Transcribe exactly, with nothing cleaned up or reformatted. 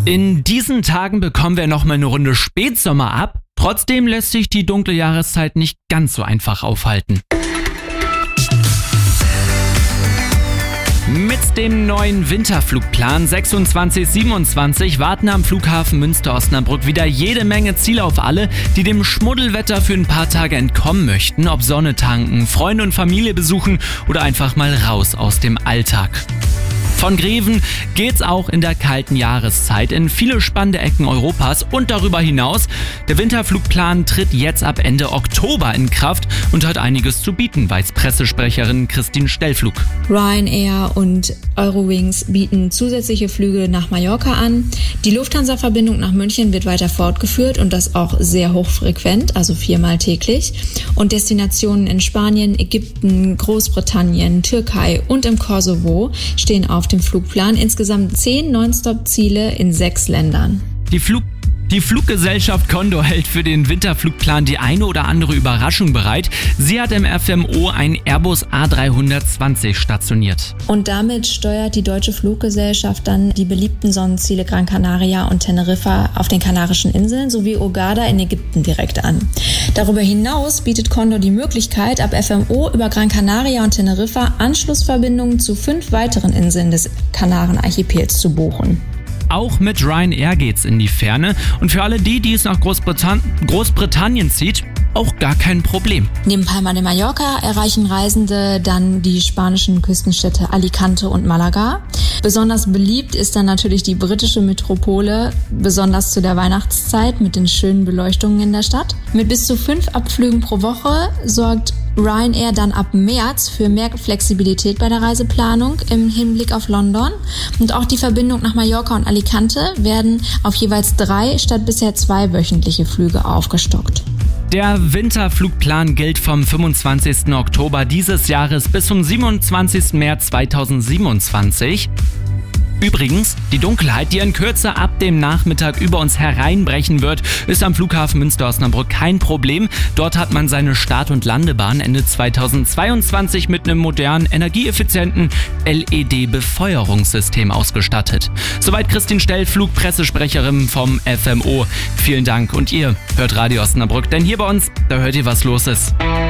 In diesen Tagen bekommen wir nochmal eine Runde Spätsommer ab. Trotzdem lässt sich die dunkle Jahreszeit nicht ganz so einfach aufhalten. Mit dem neuen Winterflugplan sechsundzwanzig siebenundzwanzig warten am Flughafen Münster-Osnabrück wieder jede Menge Ziele auf alle, die dem Schmuddelwetter für ein paar Tage entkommen möchten, ob Sonne tanken, Freunde und Familie besuchen oder einfach mal raus aus dem Alltag. Von Greven geht's auch in der kalten Jahreszeit in viele spannende Ecken Europas und darüber hinaus. Der Winterflugplan tritt jetzt ab Ende Oktober in Kraft und hat einiges zu bieten, weiß Pressesprecherin Christine Stellflug. Ryanair und Eurowings bieten zusätzliche Flüge nach Mallorca an. Die Lufthansa-Verbindung nach München wird weiter fortgeführt und das auch sehr hochfrequent, also viermal täglich. Und Destinationen in Spanien, Ägypten, Großbritannien, Türkei und im Kosovo stehen auf dem Flugplan. Insgesamt zehn Non-Stop-Ziele in sechs Ländern. Die Flug Die Fluggesellschaft Condor hält für den Winterflugplan die eine oder andere Überraschung bereit. Sie hat im F M O ein Airbus A dreihundertzwanzig stationiert. Und damit steuert die deutsche Fluggesellschaft dann die beliebten Sonnenziele Gran Canaria und Teneriffa auf den Kanarischen Inseln sowie Hurghada in Ägypten direkt an. Darüber hinaus bietet Condor die Möglichkeit, ab F M O über Gran Canaria und Teneriffa Anschlussverbindungen zu fünf weiteren Inseln des Kanarenarchipels zu buchen. Auch mit Ryanair geht's in die Ferne und für alle die, die es nach Großbritann- Großbritannien zieht, auch gar kein Problem. Neben Palma de Mallorca erreichen Reisende dann die spanischen Küstenstädte Alicante und Malaga. Besonders beliebt ist dann natürlich die britische Metropole, besonders zu der Weihnachtszeit mit den schönen Beleuchtungen in der Stadt. Mit bis zu fünf Abflügen pro Woche sorgt Ryanair dann ab März für mehr Flexibilität bei der Reiseplanung im Hinblick auf London. Und auch die Verbindung nach Mallorca und Alicante werden auf jeweils drei statt bisher zwei wöchentliche Flüge aufgestockt. Der Winterflugplan gilt vom fünfundzwanzigsten Oktober dieses Jahres bis zum siebenundzwanzigsten März zweitausendsiebenundzwanzig. Übrigens, die Dunkelheit, die in Kürze ab dem Nachmittag über uns hereinbrechen wird, ist am Flughafen Münster-Osnabrück kein Problem. Dort hat man seine Start- und Landebahn Ende zweitausendzweiundzwanzig mit einem modernen, energieeffizienten L E D-Befeuerungssystem ausgestattet. Soweit Christine Stellflug, Pressesprecherin vom F M O. Vielen Dank und ihr hört Radio Osnabrück, denn hier bei uns, da hört ihr, was los ist.